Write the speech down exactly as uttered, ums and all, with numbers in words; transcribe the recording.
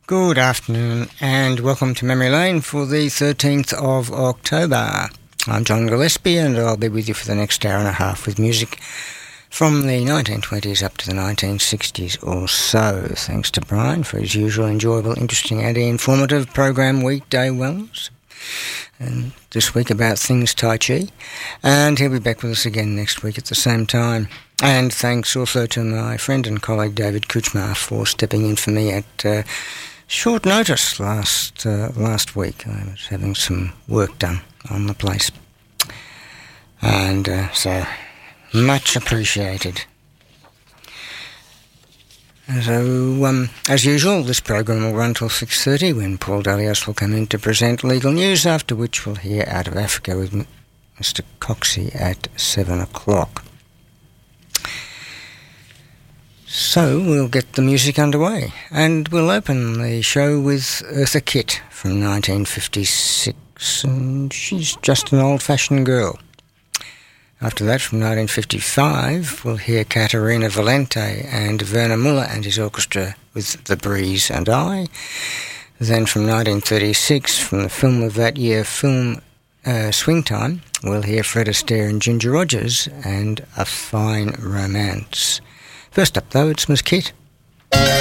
Good afternoon and welcome to Memory Lane for the thirteenth of October. I'm John Gillespie and I'll be with you for the next hour and a half with music from the nineteen twenties up to the nineteen sixties or so. Thanks to Brian for his usual enjoyable, interesting and informative program Weekday Wellness. And this week about things Tai Chi. And he'll be back with us again next week at the same time. And thanks also to my friend and colleague David Kuchmar for stepping in for me at uh, short notice last uh, last week. I was having some work done on the place. And uh, so, much appreciated. So, um, as usual, this program will run till six thirty when Paul Dalios will come in to present legal news, after which we'll hear Out of Africa with Mister Coxey at seven o'clock. So we'll get the music underway, and we'll open the show with Eartha Kitt from nineteen fifty-six, and she's just an old-fashioned girl. After that, from nineteen fifty-five, we'll hear Caterina Valente and Werner Muller and his orchestra with The Breeze and I. Then from nineteen thirty-six, from the film of that year, film uh, Swing Time, we'll hear Fred Astaire and Ginger Rogers and A Fine Romance. First up, though, it's Miss Kitt.